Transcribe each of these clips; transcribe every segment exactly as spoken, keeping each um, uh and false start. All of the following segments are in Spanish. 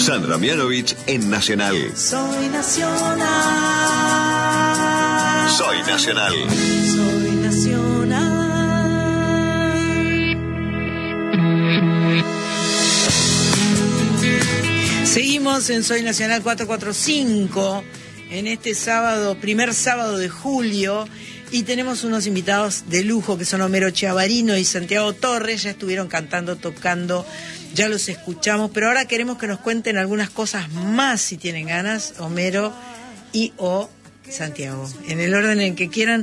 Sandra Mianovich en Nacional. Soy Nacional. Soy Nacional. Soy Nacional. Seguimos en Soy Nacional cuatrocientos cuarenta y cinco en este sábado, primer sábado de julio, y tenemos unos invitados de lujo que son Homero Chiavarino y Santiago Torres. Ya estuvieron cantando, tocando, ya los escuchamos, pero ahora queremos que nos cuenten algunas cosas más, si tienen ganas, Homero y o Santiago, en el orden en que quieran,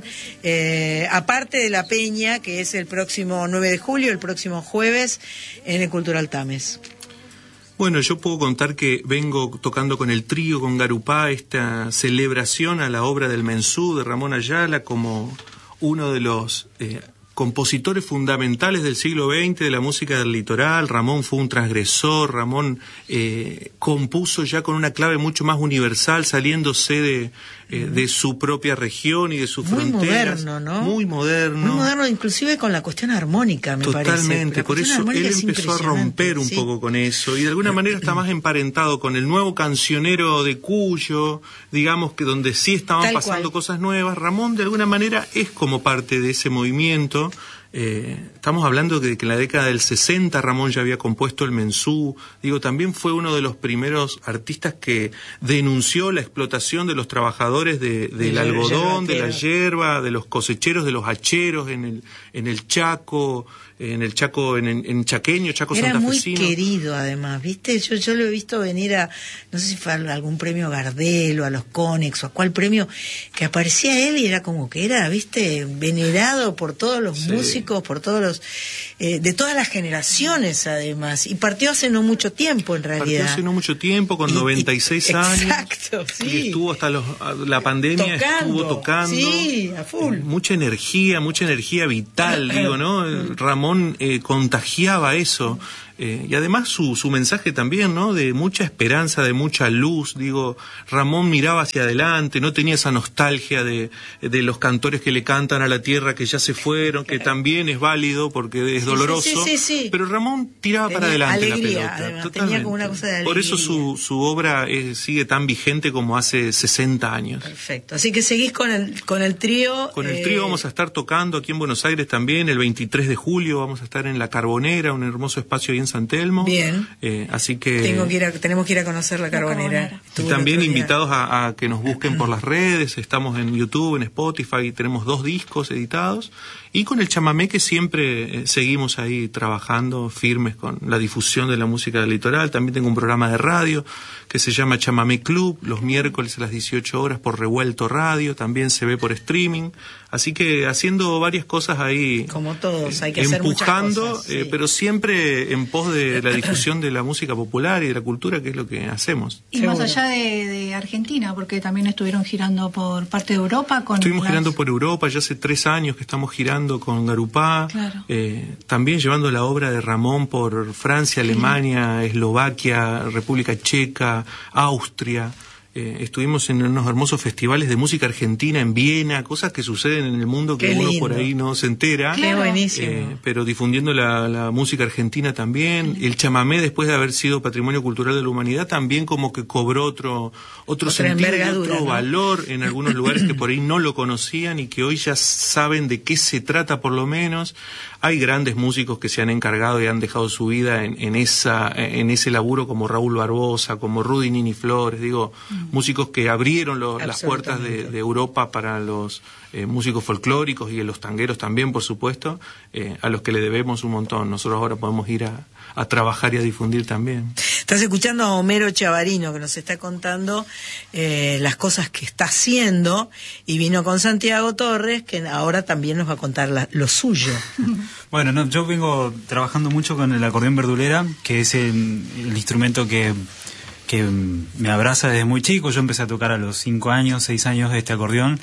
eh, aparte de la Peña, que es el próximo nueve de julio, el próximo jueves, en el Cultural Tames. Bueno, yo puedo contar que vengo tocando con el trío, con Garupá, esta celebración a la obra del Mensú de Ramón Ayala como uno de los eh, compositores fundamentales del siglo veinte de la música del litoral. Ramón fue un transgresor, Ramón eh, compuso ya con una clave mucho más universal, saliéndose de, eh, de su propia región y de sus muy fronteras. Muy moderno, ¿no? Muy moderno. Muy moderno, inclusive con la cuestión armónica, me Totalmente, parece. Totalmente, por eso él empezó a romper un sí. poco con eso, y de alguna manera está más emparentado con el nuevo cancionero de Cuyo, digamos que donde sí estaban Tal pasando cual. cosas nuevas. Ramón de alguna manera es como parte de ese movimiento. Eh, estamos hablando de que en la década del sesenta Ramón ya había compuesto el Mensú. Digo, también fue uno de los primeros artistas que denunció la explotación de los trabajadores de, del de algodón, de la hierba, de los cosecheros, de los hacheros en el, en el Chaco, en el Chaco, en, en Chaqueño, Chaco santafesino. Era muy querido, además, ¿viste? Yo, yo lo he visto venir a, no sé si fue a algún premio Gardel o a los Conex o a cuál premio, que aparecía él y era como que era, ¿viste? Venerado por todos los sí. músicos, por todos los, eh, de todas las generaciones, además. Y partió hace no mucho tiempo, en realidad. Partió hace no mucho tiempo, con y, noventa y seis y, años. Exacto, sí. Y estuvo hasta los, la pandemia, tocando, estuvo tocando. Sí, a full. Mucha energía, mucha energía vital, digo, ¿no? Ramón Eh, contagiaba eso, eh, y además su, su mensaje también, ¿no? De mucha esperanza, de mucha luz. Digo, Ramón miraba hacia adelante, no tenía esa nostalgia de, de los cantores que le cantan a la tierra que ya se fueron, que también es válido porque es sí, doloroso, sí, sí, sí, sí. pero Ramón tiraba tenía para adelante alegría, la pelota, además, totalmente. Tenía como una cosa de alegría. Por eso su, su obra eh, sigue tan vigente como hace sesenta años. Perfecto, así que seguís con el, con el trío. Con el eh... trío vamos a estar tocando aquí en Buenos Aires también el veintitrés de julio, vamos a estar en La Carbonera, un hermoso espacio ahí en San Telmo. Bien. Eh, así que Tengo que ir a, tenemos que ir a conocer La Carbonera. La Carbonera. Y también invitados a, a que nos busquen por las redes. Estamos en YouTube, en Spotify, tenemos dos discos editados. Y con el chamamé, que siempre eh, seguimos ahí trabajando firmes con la difusión de la música del litoral. También tengo un programa de radio que se llama Chamamé Club, los miércoles a las dieciocho horas por Revuelto Radio, también se ve por streaming. Así que haciendo varias cosas ahí. Como todos, hay que eh, hacer empujando, muchas cosas, sí. eh, pero siempre en pos de la difusión de la música popular y de la cultura, que es lo que hacemos. Y Seguro. más allá de, de Argentina, porque también estuvieron girando por parte de Europa. Con Estuvimos las... girando por Europa, ya hace tres años que estamos girando con Garupá, claro. eh, también llevando la obra de Ramón por Francia, Alemania, sí. Eslovaquia, República Checa, Austria. Eh, estuvimos en unos hermosos festivales de música argentina en Viena, cosas que suceden en el mundo que Qué uno lindo. por ahí no se entera. Qué buenísimo. Eh, pero difundiendo la, la música argentina también. El chamamé, después de haber sido Patrimonio Cultural de la Humanidad, también como que cobró otro, otro sentido, otro ¿no? valor en algunos lugares que por ahí no lo conocían y que hoy ya saben de qué se trata por lo menos. Hay grandes músicos que se han encargado y han dejado su vida en, en esa en ese laburo, como Raúl Barbosa, como Rudy Nini Flores, digo, mm. músicos que abrieron lo, las puertas de, de Europa para los eh, músicos folclóricos y los tangueros también, por supuesto, eh, a los que le debemos un montón. Nosotros ahora podemos ir a, a trabajar y a difundir también. Estás escuchando a Homero Chiavarino, que nos está contando eh, las cosas que está haciendo, y vino con Santiago Torres, que ahora también nos va a contar la, lo suyo. Bueno, no, yo vengo trabajando mucho con el acordeón verdulera, que es el, el instrumento que, que me abraza desde muy chico. Yo empecé a tocar a los cinco años, seis años de este acordeón,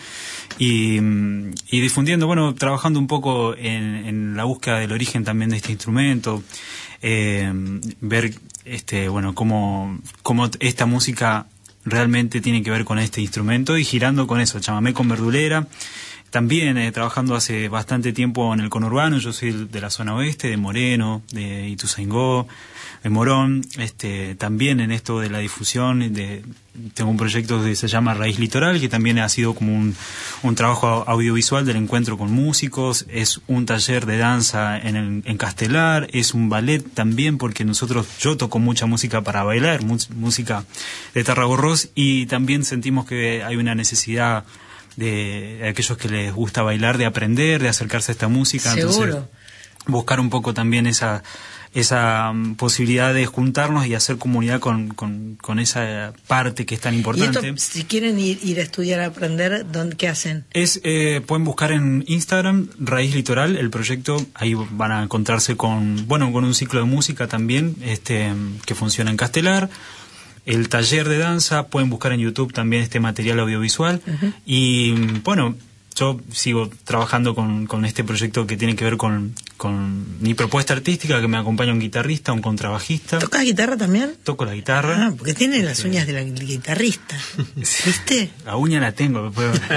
y, y difundiendo, bueno, trabajando un poco en, en la búsqueda del origen también de este instrumento, eh, ver este bueno cómo, cómo esta música realmente tiene que ver con este instrumento, y girando con eso, chamamé con verdulera. también eh, trabajando hace bastante tiempo en el conurbano. Yo soy de la zona oeste, de Moreno, de Ituzaingó, de Morón, este, también en esto de la difusión, de, tengo un proyecto que se llama Raíz Litoral, que también ha sido como un, un trabajo audiovisual del encuentro con músicos, es un taller de danza en, el, en Castelar, es un ballet también, porque nosotros, yo toco mucha música para bailar, mu- música de Tarragorros, y también sentimos que hay una necesidad de, de aquellos que les gusta bailar, de aprender, de acercarse a esta música. Seguro. Entonces, buscar un poco también esa esa um, posibilidad de juntarnos y hacer comunidad con, con, con esa parte que es tan importante. Y esto, si quieren ir, ir a estudiar, a aprender, ¿dónde, ¿qué hacen? Es, eh, pueden buscar en Instagram Raíz Litoral, el proyecto, ahí van a encontrarse con, bueno, con un ciclo de música también, este, que funciona en Castelar. El taller de danza, pueden buscar en YouTube también este material audiovisual. Uh-huh. Y bueno, yo sigo trabajando con, con este proyecto que tiene que ver con, con mi propuesta artística, que me acompaña un guitarrista, un contrabajista. ¿Tocas guitarra también? Toco la guitarra. Ah, porque tiene las sí. uñas del guitarrista. ¿Viste? La uña la tengo.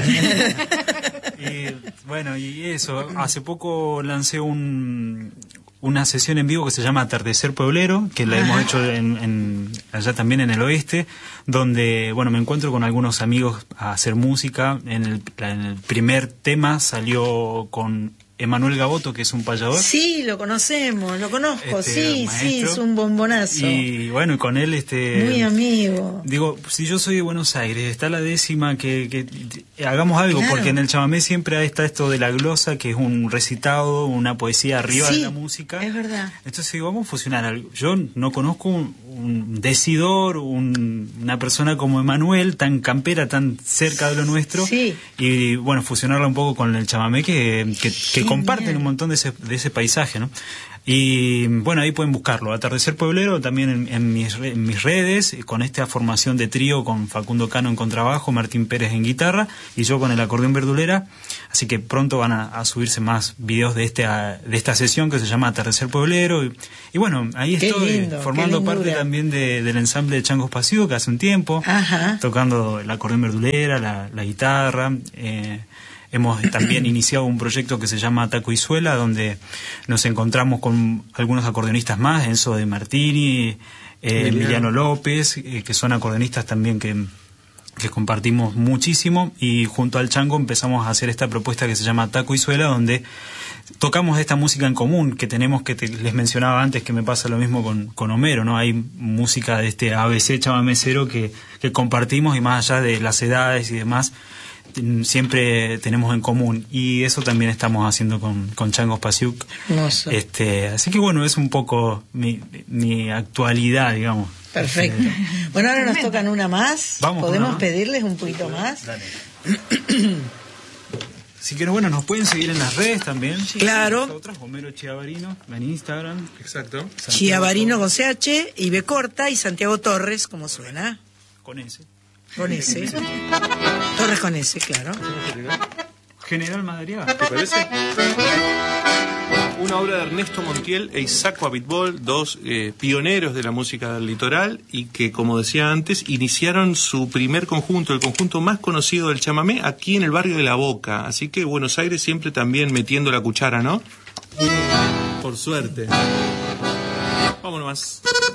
Y bueno, y eso, hace poco lancé un... una sesión en vivo que se llama Atardecer Pueblero, que la Ajá. hemos hecho en, en, allá también en el oeste, donde bueno me encuentro con algunos amigos a hacer música. En el, en el primer tema salió con Emanuel Gaboto, que es un payador. Sí, lo conocemos, lo conozco, este, sí, maestro. sí, es un bombonazo. Y bueno, y con él... este muy amigo. Digo, si yo soy de Buenos Aires, está la décima, que, que hagamos algo, claro. Porque en el chamamé siempre está esto de la glosa, que es un recitado, una poesía arriba sí, de la música. Es verdad. Entonces digo, vamos a fusionar algo. Yo no conozco un, un decidor, un, una persona como Emanuel, tan campera, tan cerca de lo nuestro. Sí. Y bueno, fusionarla un poco con el chamamé, que, que, que comparten un montón de ese, de ese paisaje, ¿no? Y bueno, ahí pueden buscarlo. Atardecer Pueblero también en, en, mis, en mis redes, con esta formación de trío con Facundo Cano en contrabajo, Martín Pérez en guitarra y yo con el acordeón verdulera. Así que pronto van a, a subirse más videos de, este, a, de esta sesión que se llama Atardecer Pueblero. Y, y bueno, ahí qué estoy lindo, formando parte también de, del ensamble de Changos Pasivos, que hace un tiempo, Ajá. tocando el acordeón verdulera, la, la guitarra. Eh, Hemos también iniciado un proyecto que se llama Taco y Suela, donde nos encontramos con algunos acordeonistas más, Enzo de Martini, eh, Emiliano López, eh, que son acordeonistas también que, que compartimos muchísimo, y junto al Chango empezamos a hacer esta propuesta que se llama Taco y Suela, donde tocamos esta música en común que tenemos, que te, les mencionaba antes que me pasa lo mismo con, con Homero, ¿no? Hay música de este A B C chamamecero que, que compartimos, y más allá de las edades y demás, siempre tenemos en común, y eso también estamos haciendo con, con Changos Pasiuk. Hermoso. Este, así que bueno, es un poco mi, mi actualidad, digamos. Perfecto. Este, bueno, ahora nos tocan una más. Vamos. ¿Podemos una más? pedirles un poquito más? Dale. Así que bueno, nos pueden seguir en las redes también. Sí, claro. Nosotros, Homero Chiavarino, en Instagram. Exacto. Chiavarino con C H y B corta, y Santiago Torres, como suena. Con ese. Con ese. Torres con ese, claro. General Madariaga. ¿Te parece? Una obra de Ernesto Montiel e Isaac Abitbol, dos eh, pioneros de la música del litoral, y que, como decía antes, iniciaron su primer conjunto, el conjunto más conocido del chamamé, aquí en el barrio de La Boca. Así que Buenos Aires siempre también metiendo la cuchara, ¿no? Por suerte. Vámonos más.